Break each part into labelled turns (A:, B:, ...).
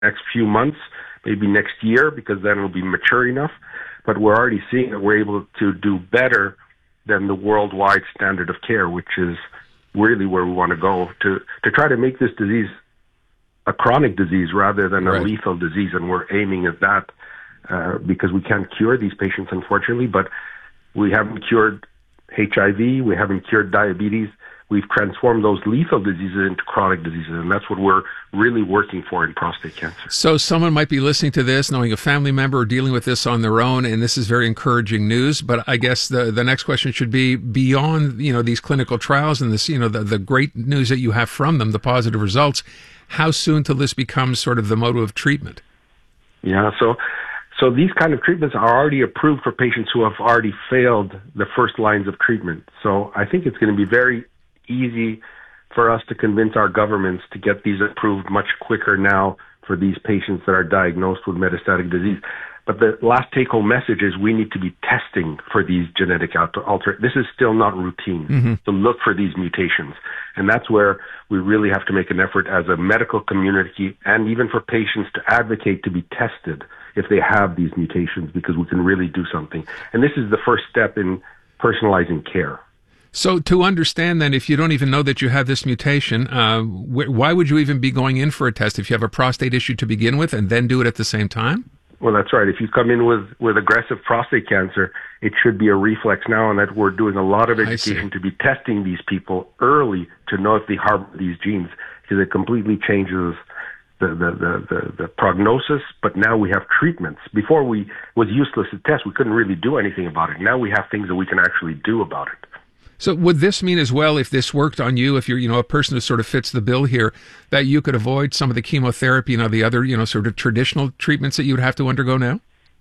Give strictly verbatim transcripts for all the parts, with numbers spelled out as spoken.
A: next few months, maybe next year, because then it'll be mature enough. But we're already seeing that we're able to do better than the worldwide standard of care, which is really where we want to go to, to try to make this disease a chronic disease rather than a
B: right.
A: lethal disease. And we're aiming at that uh, because we can't cure these patients, unfortunately, but we haven't cured H I V, we haven't cured diabetes. We've transformed those lethal diseases into chronic diseases, and that's what we're really working for in prostate cancer.
B: So someone might be listening to this, knowing a family member or dealing with this on their own, and this is very encouraging news. But I guess the the next question should be, beyond, you know, these clinical trials and this, you know, the, the great news that you have from them, the positive results, how soon till this becomes sort of the mode of treatment?
A: Yeah, so so these kind of treatments are already approved for patients who have already failed the first lines of treatment. So I think it's going to be very easy for us to convince our governments to get these approved much quicker now for these patients that are diagnosed with metastatic disease. But the last take-home message is we need to be testing for these genetic alter. alter- this is still not routine
B: mm-hmm.
A: to look for these mutations. And that's where we really have to make an effort as a medical community and even for patients to advocate to be tested if they have these mutations, because we can really do something. And this is the first step in personalizing care.
B: So to understand then, if you don't even know that you have this mutation, uh, wh- why would you even be going in for a test if you have a prostate issue to begin with and then do it at the same time?
A: Well, that's right. If you come in with, with aggressive prostate cancer, it should be a reflex now, and that we're doing a lot of education to be testing these people early to know if they harbor these genes, because it completely changes the, the, the, the, the prognosis. But now we have treatments. Before we it was useless to test. We couldn't really do anything about it. Now we have things that we can actually do about it.
B: So would this mean as well, if this worked on you, if you're, you know, a person who sort of fits the bill here, that you could avoid some of the chemotherapy and all the other, you know, sort of traditional treatments that you would have to undergo now?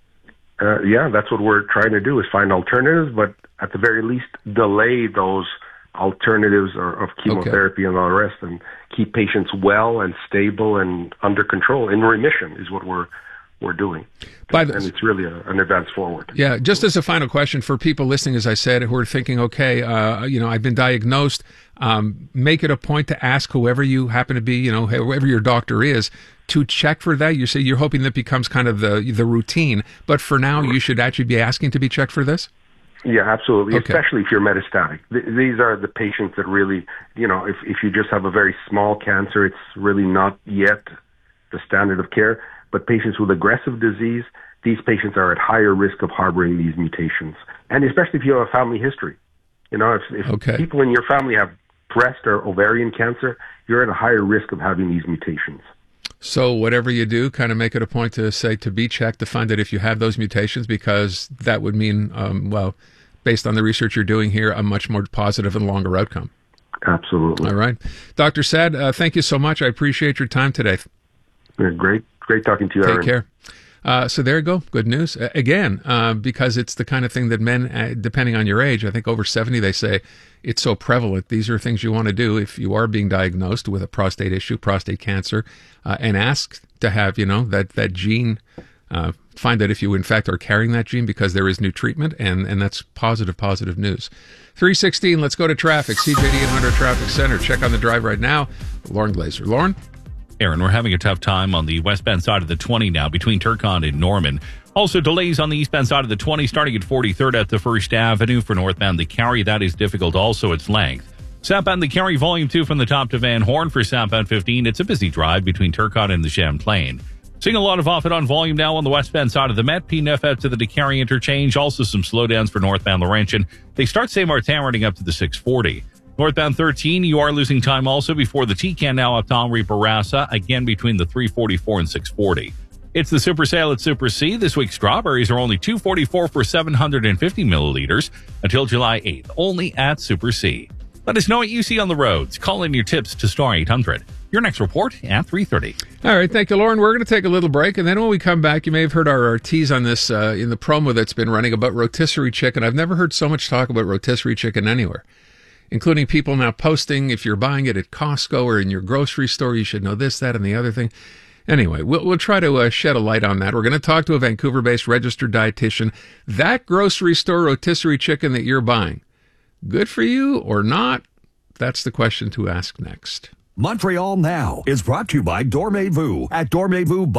A: Uh, yeah, that's what we're trying to do, is find alternatives, but at the very least, delay those alternatives or, of chemotherapy okay. and all the rest, and keep patients well and stable and under control, in remission is what we're we're doing. By the, and it's really a, an advance forward.
B: Yeah, just as a final question for people listening, as I said, who are thinking, okay, uh, you know, I've been diagnosed, um, make it a point to ask whoever you happen to be, you know, whoever your doctor is, to check for that. You say you're hoping that becomes kind of the the routine, but for now, you should actually be asking to be checked for this?
A: Yeah, absolutely,
B: okay.
A: especially if you're metastatic. Th- these are the patients that really, you know, if, if you just have a very small cancer, it's really not yet the standard of care. But patients with aggressive disease, these patients are at higher risk of harboring these mutations. And especially if you have a family history. You know, if, if
B: okay.
A: people in your family have breast or ovarian cancer, you're at a higher risk of having these mutations.
B: So whatever you do, kind of make it a point to say to be checked to find out if you have those mutations, because that would mean, um, well, based on the research you're doing here, a much more positive and longer outcome.
A: Absolutely.
B: All right. Doctor Sad, uh, thank you so much. I appreciate your time today.
A: You're great. Great talking to you,
B: Take
A: Aaron.
B: care. Uh, so there you go. Good news. Uh, again, uh, because it's the kind of thing that men, uh, depending on your age, I think over seventy, they say it's so prevalent. These are things you want to do if you are being diagnosed with a prostate issue, prostate cancer, uh, and ask to have, you know, that, that gene, uh, find out if you in fact are carrying that gene, because there is new treatment, and, and that's positive, positive news. three sixteen, let's go to traffic. C J D eight hundred Traffic Center. Check on the drive right now. Lauren Glazer. Lauren?
C: Aaron, we're having a tough time on the westbound side of the twenty now between Turcon and Norman. Also delays on the eastbound side of the twenty starting at forty-third at the First Avenue for northbound the Cary. That is difficult also its length. Southbound the Cary Volume two from the top to Van Horn for southbound fifteen. It's a busy drive between Turcon and the Champlain. Seeing a lot of off and on volume now on the westbound side of the Met. P N F out to the DeCary interchange. Also some slowdowns for northbound Laurentian. They start Saint Martin running up to the six forty. Northbound thirteen, you are losing time also before the T-Can now up to Henri Bourassa, again between the three forty-four and six forty. It's the Super Sale at Super C. This week, strawberries are only two forty-four for seven hundred fifty milliliters until July eighth, only at Super C. Let us know what you see on the roads. Call in your tips to Star eight hundred. Your next report at three thirty.
B: All right, thank you, Lauren. We're going to take a little break, and then when we come back, you may have heard our, our tease on this uh, in the promo that's been running about rotisserie chicken. I've never heard so much talk about rotisserie chicken anywhere, including people now posting, if you're buying it at Costco or in your grocery store, you should know this, that, and the other thing. Anyway, we'll, we'll try to uh, shed a light on that. We're going to talk to a Vancouver-based registered dietitian. That grocery store rotisserie chicken that you're buying, good for you or not? That's the question to ask next.
D: Montreal Now is brought to you by Dormez-vous. At Dormez-vous,